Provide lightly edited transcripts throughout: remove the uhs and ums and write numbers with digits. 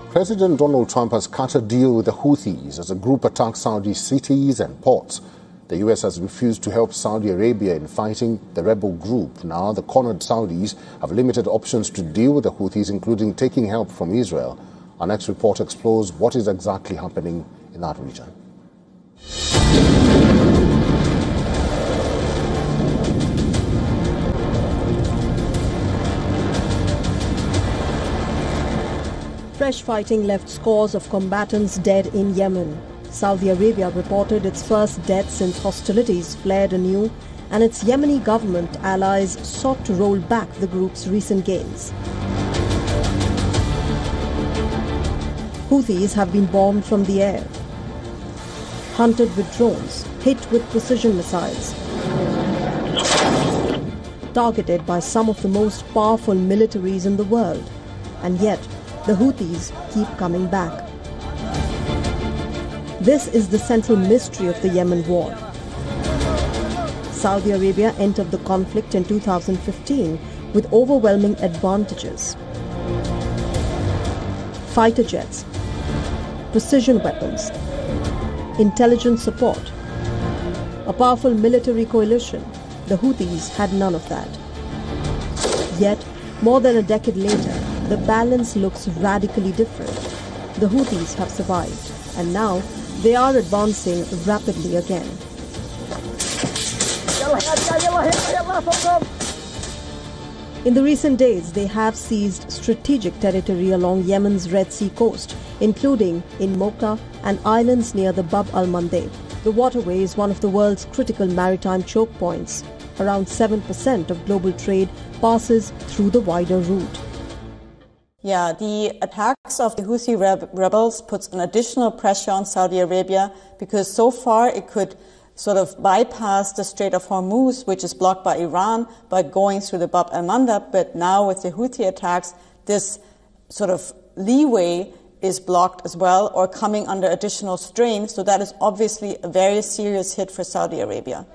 President Donald Trump has cut a deal with the Houthis as a group attacks Saudi cities and ports. The U.S. has refused to help Saudi Arabia in fighting the rebel group. Now, the cornered Saudis have limited options to deal with the Houthis, including taking help from Israel. Our next report explores what is exactly happening in that region. Fresh fighting left scores of combatants dead in Yemen. Saudi Arabia reported its first death since hostilities flared anew, and its Yemeni government allies sought to roll back the group's recent gains. Houthis have been bombed from the air, hunted with drones, hit with precision missiles, targeted by some of the most powerful militaries in the world, and yet the Houthis keep coming back. This is the central mystery of the Yemen war. Saudi Arabia entered the conflict in 2015 with overwhelming advantages. Fighter jets, precision weapons, intelligence support, a powerful military coalition. The Houthis had none of that. Yet, more than a decade later, the balance looks radically different. The Houthis have survived, and now they are advancing rapidly again. In the recent days, they have seized strategic territory along Yemen's Red Sea coast, including in Mocha and islands near the Bab al-Mandeb. The waterway is one of the world's critical maritime choke points. Around 7% of global trade passes through the wider route. Yeah, the attacks of the Houthi rebels puts an additional pressure on Saudi Arabia because so far it could sort of bypass the Strait of Hormuz, which is blocked by Iran, by going through the Bab al-Mandeb. But now with the Houthi attacks, this sort of leeway is blocked as well or coming under additional strain. So that is obviously a very serious hit for Saudi Arabia.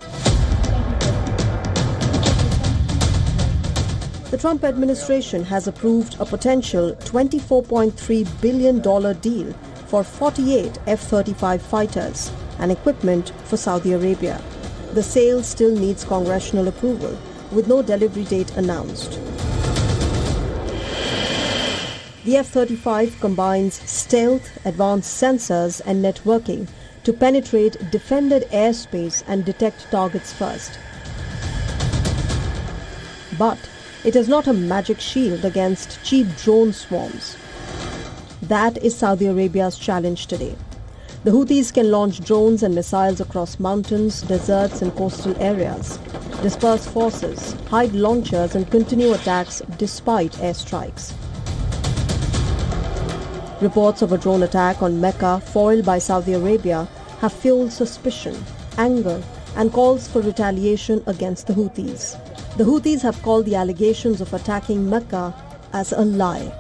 The Trump administration has approved a potential $24.3 billion deal for 48 F-35 fighters and equipment for Saudi Arabia. The sale still needs congressional approval, with no delivery date announced. The F-35 combines stealth, advanced sensors and networking to penetrate defended airspace and detect targets first. But it is not a magic shield against cheap drone swarms. That is Saudi Arabia's challenge today. The Houthis can launch drones and missiles across mountains, deserts and coastal areas, disperse forces, hide launchers and continue attacks despite airstrikes. Reports of a drone attack on Mecca foiled by Saudi Arabia have fueled suspicion, anger and calls for retaliation against the Houthis. The Houthis have called the allegations of attacking Mecca as a lie.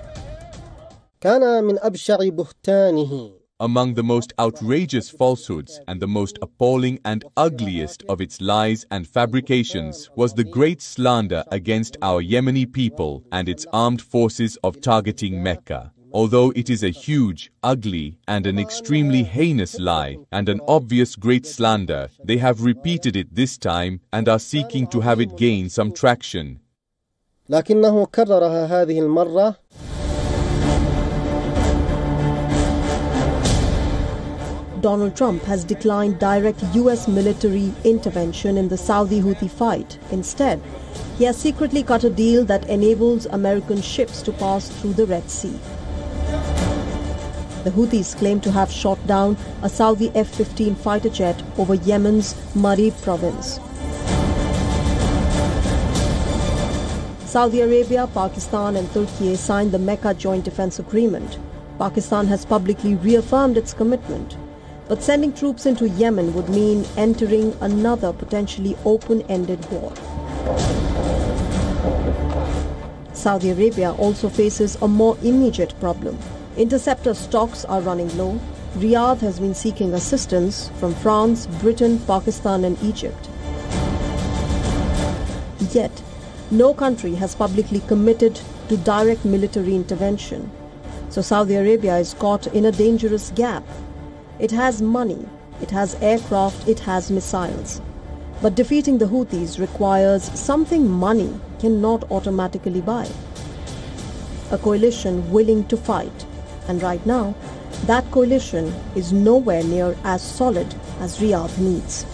Among the most outrageous falsehoods and the most appalling and ugliest of its lies and fabrications was the great slander against our Yemeni people and its armed forces of targeting Mecca. Although it is a huge, ugly, and an extremely heinous lie and an obvious great slander, they have repeated it this time and are seeking to have it gain some traction. Donald Trump has declined direct U.S. military intervention in the Saudi Houthi fight. Instead, he has secretly cut a deal that enables American ships to pass through the Red Sea. The Houthis claim to have shot down a Saudi F-15 fighter jet over Yemen's Marib province. Saudi Arabia, Pakistan and Turkey signed the Mecca Joint Defense Agreement. Pakistan has publicly reaffirmed its commitment. But sending troops into Yemen would mean entering another potentially open-ended war. Saudi Arabia also faces a more immediate problem. Interceptor stocks are running low. Riyadh has been seeking assistance from France, Britain, Pakistan and Egypt. Yet, no country has publicly committed to direct military intervention. So Saudi Arabia is caught in a dangerous gap. It has money, it has aircraft, it has missiles. But defeating the Houthis requires something money cannot automatically buy. A coalition willing to fight. And right now, that coalition is nowhere near as solid as Riyadh needs.